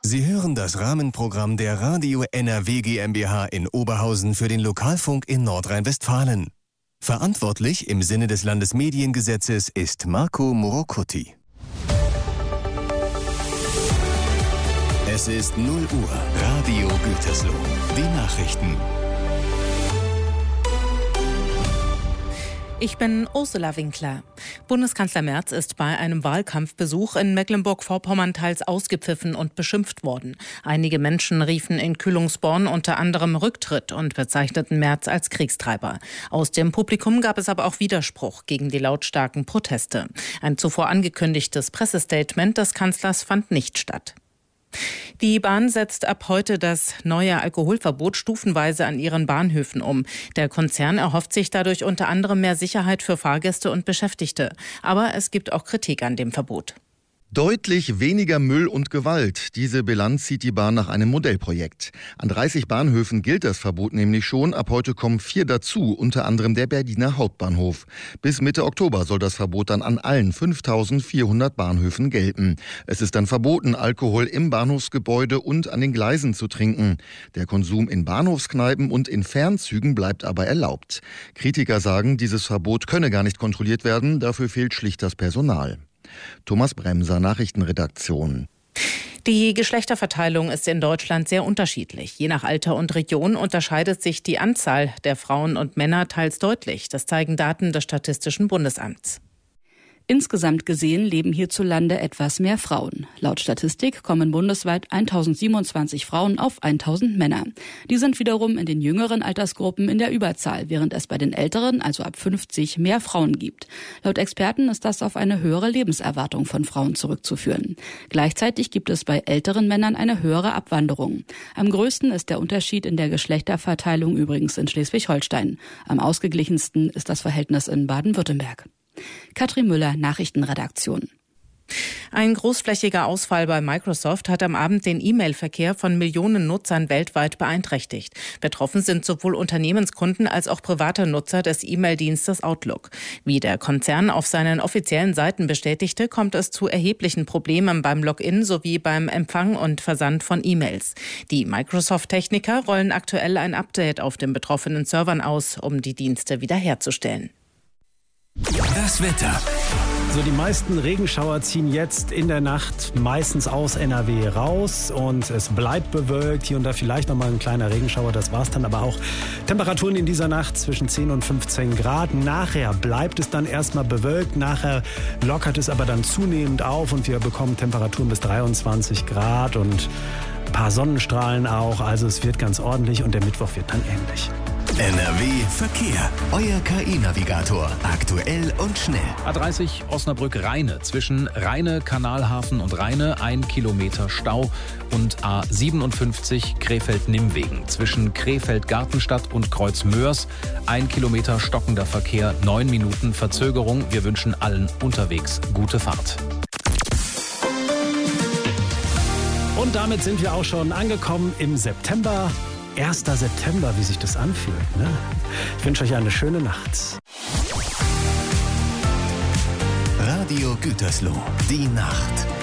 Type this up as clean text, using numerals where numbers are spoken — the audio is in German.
Sie hören das Rahmenprogramm der Radio NRW GmbH in Oberhausen für den Lokalfunk in Nordrhein-Westfalen. Verantwortlich im Sinne des Landesmediengesetzes ist Marco Morocuti. Es ist 0 Uhr. Radio Gütersloh. Die Nachrichten. Ich bin Ursula Winkler. Bundeskanzler Merz ist bei einem Wahlkampfbesuch in Mecklenburg-Vorpommern teils ausgepfiffen und beschimpft worden. Einige Menschen riefen in Kühlungsborn unter anderem Rücktritt und bezeichneten Merz als Kriegstreiber. Aus dem Publikum gab es aber auch Widerspruch gegen die lautstarken Proteste. Ein zuvor angekündigtes Pressestatement des Kanzlers fand nicht statt. Die Bahn setzt ab heute das neue Alkoholverbot stufenweise an ihren Bahnhöfen um. Der Konzern erhofft sich dadurch unter anderem mehr Sicherheit für Fahrgäste und Beschäftigte. Aber es gibt auch Kritik an dem Verbot. Deutlich weniger Müll und Gewalt. Diese Bilanz zieht die Bahn nach einem Modellprojekt. An 30 Bahnhöfen gilt das Verbot nämlich schon. Ab heute kommen 4 dazu, unter anderem der Berliner Hauptbahnhof. Bis Mitte Oktober soll das Verbot dann an allen 5.400 Bahnhöfen gelten. Es ist dann verboten, Alkohol im Bahnhofsgebäude und an den Gleisen zu trinken. Der Konsum in Bahnhofskneipen und in Fernzügen bleibt aber erlaubt. Kritiker sagen, dieses Verbot könne gar nicht kontrolliert werden. Dafür fehlt schlicht das Personal. Thomas Bremser, Nachrichtenredaktion. Die Geschlechterverteilung ist in Deutschland sehr unterschiedlich. Je nach Alter und Region unterscheidet sich die Anzahl der Frauen und Männer teils deutlich. Das zeigen Daten des Statistischen Bundesamts. Insgesamt gesehen leben hierzulande etwas mehr Frauen. Laut Statistik kommen bundesweit 1027 Frauen auf 1000 Männer. Die sind wiederum in den jüngeren Altersgruppen in der Überzahl, während es bei den älteren, also ab 50, mehr Frauen gibt. Laut Experten ist das auf eine höhere Lebenserwartung von Frauen zurückzuführen. Gleichzeitig gibt es bei älteren Männern eine höhere Abwanderung. Am größten ist der Unterschied in der Geschlechterverteilung übrigens in Schleswig-Holstein. Am ausgeglichensten ist das Verhältnis in Baden-Württemberg. Katrin Müller, Nachrichtenredaktion. Ein großflächiger Ausfall bei Microsoft hat am Abend den E-Mail-Verkehr von Millionen Nutzern weltweit beeinträchtigt. Betroffen sind sowohl Unternehmenskunden als auch private Nutzer des E-Mail-Dienstes Outlook. Wie der Konzern auf seinen offiziellen Seiten bestätigte, kommt es zu erheblichen Problemen beim Login sowie beim Empfang und Versand von E-Mails. Die Microsoft-Techniker rollen aktuell ein Update auf den betroffenen Servern aus, um die Dienste wiederherzustellen. Das Wetter. So, die meisten Regenschauer ziehen jetzt in der Nacht meistens aus NRW raus und es bleibt bewölkt. Hier und da vielleicht nochmal ein kleiner Regenschauer, das war's dann aber auch. Temperaturen in dieser Nacht zwischen 10 und 15 Grad. Nachher bleibt es dann erstmal bewölkt, nachher lockert es aber dann zunehmend auf und wir bekommen Temperaturen bis 23 Grad und ein paar Sonnenstrahlen auch. Also es wird ganz ordentlich und der Mittwoch wird dann ähnlich. NRW Verkehr. Euer KI-Navigator. Aktuell und schnell. A30 Osnabrück-Rheine. Zwischen Rheine, Kanalhafen und Rheine 1 Kilometer Stau. Und A57 Krefeld-Nimmwegen. Zwischen Krefeld-Gartenstadt und Kreuzmörs 1 Kilometer stockender Verkehr, 9 Minuten Verzögerung. Wir wünschen allen unterwegs gute Fahrt. Und damit sind wir auch schon angekommen im September. 1. September, wie sich das anfühlt, ne? Ich wünsche euch eine schöne Nacht. Radio Gütersloh. Die Nacht.